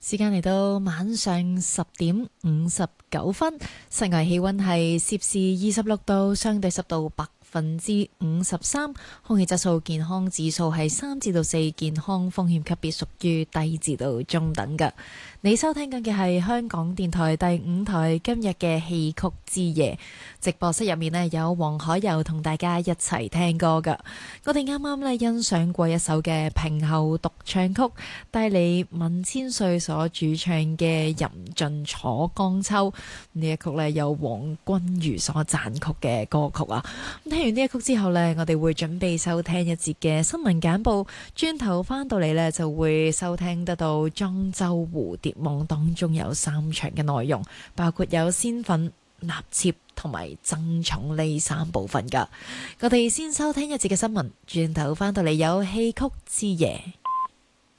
時間嚟到晚上10:59，室外氣溫係攝氏26度，相對濕度53%，空氣質素健康指數係3至4，健康風險級別屬於低至到中等㗎。你收聽緊嘅係香港電台第5台今日嘅戲曲之夜，直播室入面呢，有黃海柔同大家一齊聽歌㗎。我哋啱啱呢欣賞過一首嘅平後獨唱曲，帶嚟文千歲所主唱嘅《吟盡楚江秋》呢一曲呢，有黃君如所撰曲嘅歌曲啊。聽完呢一曲之後呢，我哋會準備收聽一節嘅新聞簡報，轉頭翻到嚟呢，就會收聽得到莊周蝴蝶網當中有3場嘅內容，包括有仙粉、納妾同埋爭寵呢3部分噶。我哋先收聽一節嘅新聞，轉頭翻到嚟有戲曲之夜。